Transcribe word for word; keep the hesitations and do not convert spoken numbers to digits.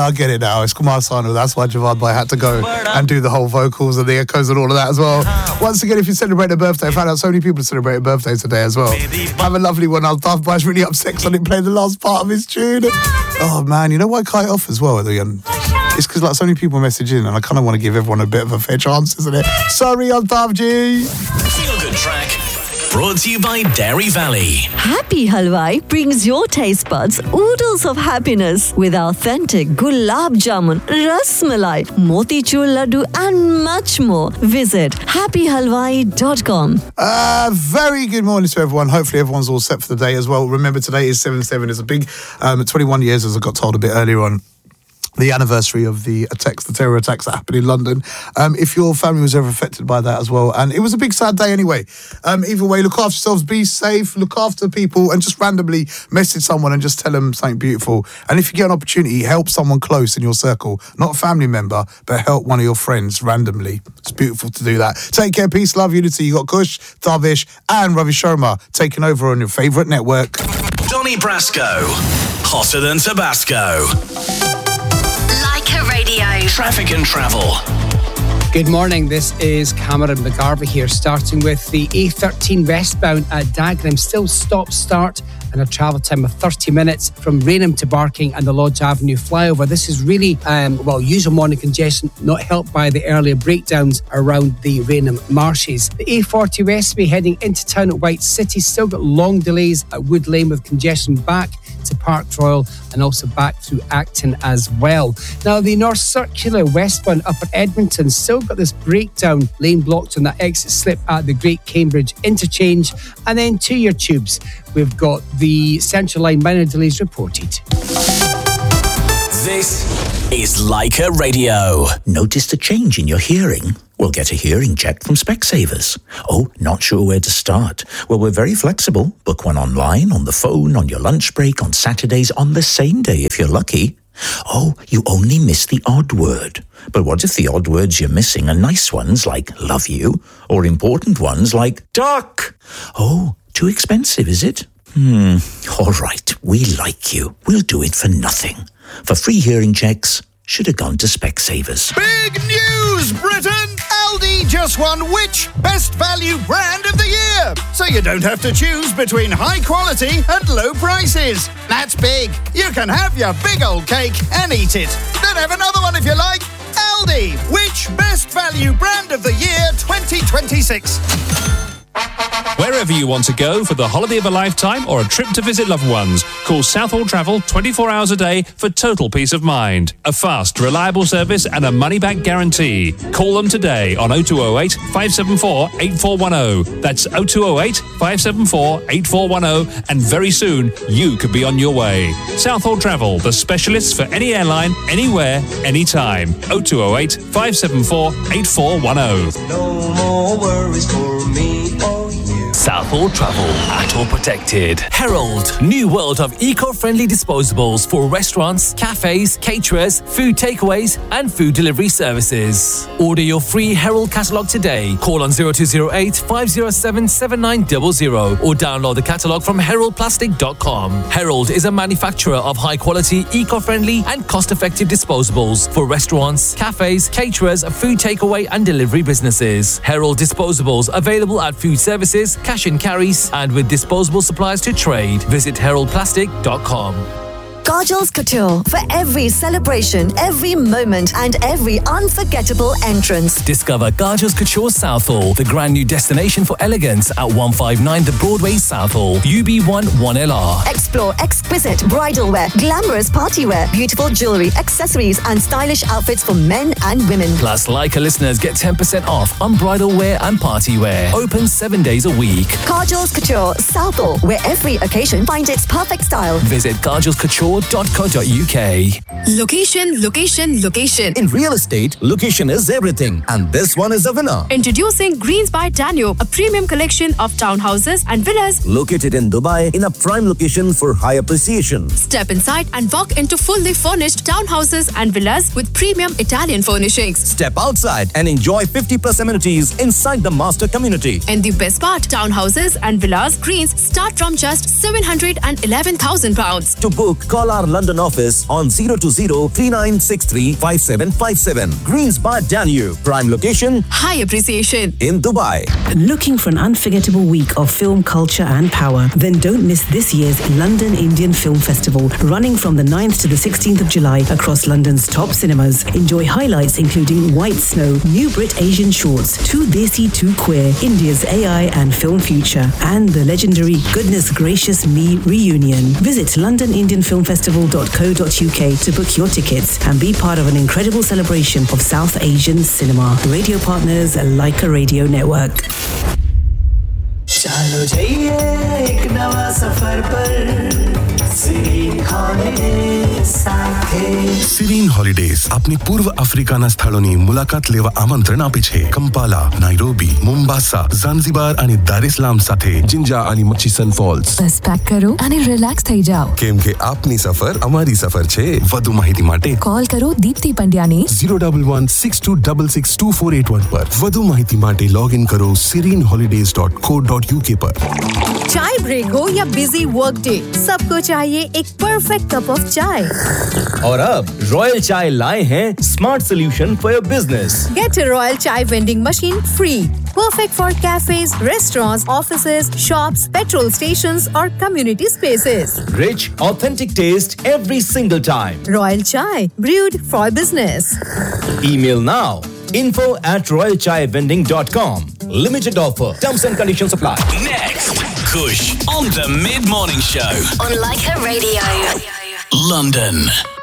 I get it now. It's Kumar Sanu. That's why Javad Bhai had to go and do the whole vocals and the echoes and all of that as well. Once again, if you celebrate a birthday, I found out so many people celebrate birthdays today as well. Have a lovely one. Altaf Bhai's really upset because I didn't play the last part of his tune. Oh, man. You know why I cut it off as well at the end? It's because like so many people message in and I kind of want to give everyone a bit of a fair chance, isn't it? Sorry, Altaf G. Feel Good Track. Brought to you by Dairy Valley. Happy Halwai brings your taste buds oodles of happiness with authentic gulab jamun, ras malai, motichur laddu and much more. Visit happy halwai dot com. Uh, very good morning to everyone. Hopefully everyone's all set for the day as well. Remember, today is seven seven. It's a big um, twenty-one years, as I got told a bit earlier on, the anniversary of the attacks, the terror attacks that happened in London. Um, if your family was ever affected by that as well. And it was a big sad day anyway. Um, either way, look after yourselves, be safe, look after people, and just randomly message someone and just tell them something beautiful. And if you get an opportunity, help someone close in your circle. Not a family member, but help one of your friends randomly. It's beautiful to do that. Take care, peace, love, unity. You got Kush, Darvish, and Ravi Sharma taking over on your favourite network. Donny Brasco. Hotter than Tabasco. Radio. Traffic and travel. Good morning, this is Cameron McGarvey here, starting with the A thirteen westbound at Dagenham. Still stop-start and a travel time of thirty minutes from Rainham to Barking and the Lodge Avenue flyover. This is really, um, well, usual morning congestion, not helped by the earlier breakdowns around the Rainham marshes. The A forty Westway heading into town at White City, still got long delays at Wood Lane with congestion back to Park Royal and also back through Acton as well. Now, the North Circular westbound up at Edmonton still got this breakdown, lane blocked on that exit slip at the Great Cambridge interchange. And then to your tubes, we've got the Central Line minor delays reported. This is Leica Radio. Noticed a change in your hearing? We'll get a hearing check from Specsavers. Oh, not sure where to start? Well, we're very flexible. Book one online, on the phone, on your lunch break, on Saturdays, on the same day if you're lucky. Oh, you only miss the odd word. But what if the odd words you're missing are nice ones like love you, or important ones like duck? Oh, too expensive, is it? Hmm, all right, we like you. We'll do it for nothing. For free hearing checks, should have gone to Specsavers. Big news, Britain! Aldi just won which Best Value Brand of the Year? So you don't have to choose between high quality and low prices. That's big. You can have your big old cake and eat it. Then have another one if you like. Aldi, which Best Value Brand of the Year twenty twenty-six? Wherever you want to go for the holiday of a lifetime or a trip to visit loved ones, call Southall Travel twenty-four hours a day for total peace of mind. A fast, reliable service and a money-back guarantee. Call them today on oh two oh eight, five seven four, eight four one oh. That's oh two oh eight, five seven four, eight four one oh, and very soon you could be on your way. Southall Travel, the specialists for any airline, anywhere, anytime. oh two oh eight, five seven four, eight four one oh. No more worries for me. Southall Travel, at all protected. Herald, new world of eco-friendly disposables for restaurants, cafes, caterers, food takeaways, and food delivery services. Order your free Herald catalogue today. Call on oh two oh eight, five oh seven, seven nine zero zero or download the catalogue from herald plastic dot com. Herald is a manufacturer of high-quality, eco-friendly, and cost-effective disposables for restaurants, cafes, caterers, food takeaway, and delivery businesses. Herald disposables available at food services, cash and carries, and with disposable supplies to trade. Visit herald plastic dot com. Kajol's Couture. For every celebration, every moment, and every unforgettable entrance. Discover Kajol's Couture Southall, the grand new destination for elegance at one fifty-nine The Broadway, Southall, U B one one L R. Explore exquisite bridal wear, glamorous party wear, beautiful jewelry, accessories, and stylish outfits for men and women. Plus, Leica listeners get ten percent off on bridal wear and party wear. Open seven days a week. Kajol's Couture Southall, where every occasion finds its perfect style. Visit kajals couture dot co dot uk. Location, location, location. In real estate, location is everything. And this one is a winner. Introducing Greens by Danube, a premium collection of townhouses and villas located in Dubai in a prime location for high appreciation. Step inside and walk into fully furnished townhouses and villas with premium Italian furnishings. Step outside and enjoy fifty plus amenities inside the master community. And the best part, townhouses and villas Greens start from just seven hundred eleven thousand pounds. To book, call Call our London office on zero two zero, three nine six three, five seven five seven. Greens by Danube. Prime location. High appreciation. In Dubai. Looking for an unforgettable week of film culture and power? Then don't miss this year's London Indian Film Festival, running from the ninth to the sixteenth of July across London's top cinemas. Enjoy highlights including White Snow, New Brit Asian Shorts, Too Desi Too Queer, India's A I and Film Future, and the legendary Goodness Gracious Me reunion. Visit london indian film festival dot co dot uk to book your tickets and be part of an incredible celebration of South Asian cinema. Radio partners Leica Radio Network. चलो जाइए एक नवा सफर पर Serene Holidays સાથે Serene Holidays આપની પૂર્વ આફ્રિકાના સ્થળોની મુલાકાત લેવા આમંત્રણ આપે છે. કંપાલા, નાઇરોબી, મોમ્બાસા, ઝાંઝિબાર અને દાર ઇસ સલામ સાથે જિંજા અને મચીસન ફોલ્સ. બસ પેક કરો અને રિલેક્સ થઈ જાઓ. કેમ કે આપની સફર અમારી સફર છે. વધુ માહિતી માટે કોલ કરો Deepti પંડ્યાને zero one one six two six six two four eight one પર. વધુ માહિતી માટે લોગિન કરો serene holidays dot co dot uk पर. चाय ब्रेक हो या बिजी वर्क डे, सबको चाहिए एक परफेक्ट कप ऑफ चाय. और अब रॉयल चाय लाए हैं smart solution for your business. Get a Royal Chai vending machine free. Perfect for cafes, restaurants, offices, shops, petrol stations or community spaces. Rich, authentic taste every single time. Royal Chai, brewed for business. Email now. info at royal chai vending dot com. Limited offer. Terms and conditions apply. Next, Kush on the Mid Morning Show. On Leica Radio. London.